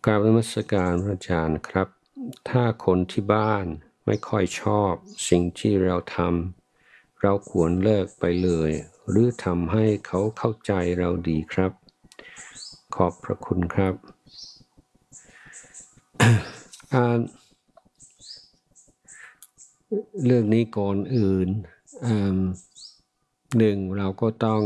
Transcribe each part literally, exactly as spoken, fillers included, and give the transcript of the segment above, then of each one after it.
กราบนมัสการพระอาจารย์ครับถ้าคนที่บ้านไม่ค่อยชอบสิ่งที่เราทำเราควรเลิกไปเลยหรือทำให้เขาเข้าใจเราดีครับขอบพระคุณครับ เรื่องนี้ก่อนอื่นหนึ่งเราก็ต้อง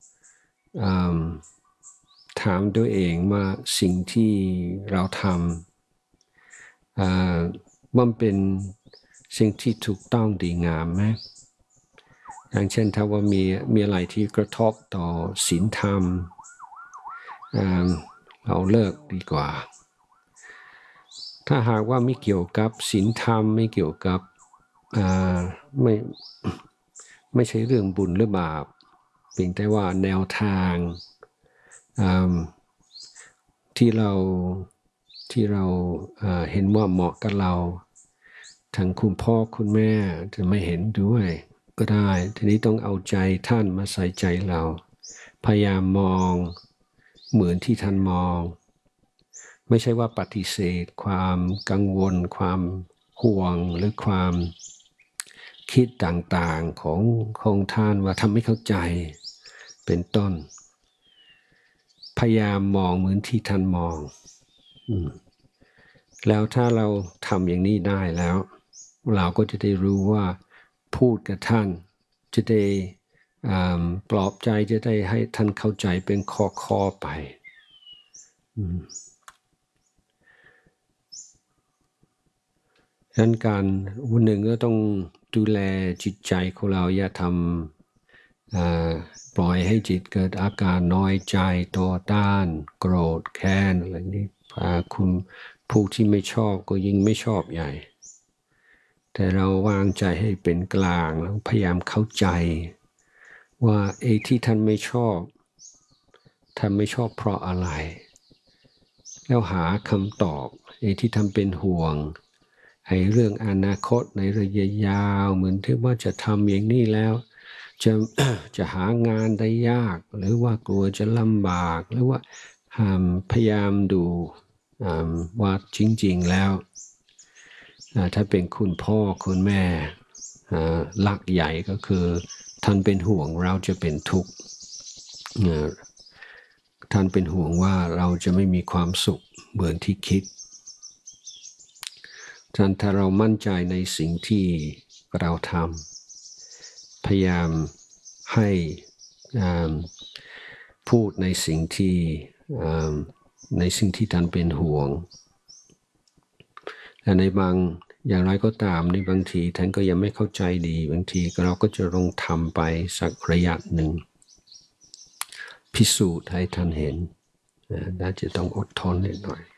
ถามตัวเองว่าสิ่งที่เราทำมันเป็นสิ่งที่ถูกต้องดีงามไหมอย่างเช่นถ้าว่ามีมีอะไรที่กระทบต่อศีลธรรมเราเลิกดีกว่าถ้าหากว่าไม่เกี่ยวกับศีลธรรมไม่เกี่ยวกับไม่ไม่ใช่เรื่องบุญหรือบาปเพียงแต่ว่าแนวทางที่เราที่เราเห็นว่าเหมาะกับเราทั้งคุณพ่อคุณแม่จะไม่เห็นด้วยก็ได้ทีนี้ต้องเอาใจท่านมาใส่ใจเราพยายามมองเหมือนที่ท่านมองไม่ใช่ว่าปฏิเสธความกังวลความห่วงหรือความคิดต่างๆของของท่านว่าทำไม่เข้าใจเป็นต้นพยายามมองเหมือนที่ท่านมองแล้วถ้าเราทำอย่างนี้ได้แล้วเราก็จะได้รู้ว่าพูดกับท่านจะได้ปลอบใจจะได้ให้ท่านเข้าใจเป็นข้อๆไปดังนั้นการวันหนึ่งก็ต้องดูแลจิตใจของเราอย่าทำปล่อยให้จิตเกิดอาการน้อยใจต่อต้านโกรธแค้นอะไรนี้คุณผู้ที่ไม่ชอบก็ยิ่งไม่ชอบใหญ่แต่เราวางใจให้เป็นกลางแล้วพยายามเข้าใจว่าไอ้ที่ท่านไม่ชอบท่านไม่ชอบเพราะอะไรแล้วหาคำตอบไอ้ที่ท่านเป็นห่วงไอ้เรื่องอนาคตในระยะยาวเหมือนที่ว่าจะทำอย่างนี้แล้วจะ จะหางานได้ยากหรือว่ากลัวจะลำบากหรือว่าพยายามดูว่าจริงๆแล้วถ้าเป็นคุณพ่อคุณแม่หลักใหญ่ก็คือท่านเป็นห่วงเราจะเป็นทุกข์ท่านเป็นห่วงว่าเราจะไม่มีความสุขเหมือนที่คิดท่านถ้าเรามั่นใจในสิ่งที่เราทำพยายามให้พูดในสิ่งที่ในสิ่งที่ท่านเป็นห่วงและในบางอย่างไรก็ตามในบางทีท่านก็ยังไม่เข้าใจดีบางทีเราก็จะลองทำไปสักระยะหนึ่งพิสูจน์ให้ท่านเห็นน่าจะต้องอดทนนิดหน่อย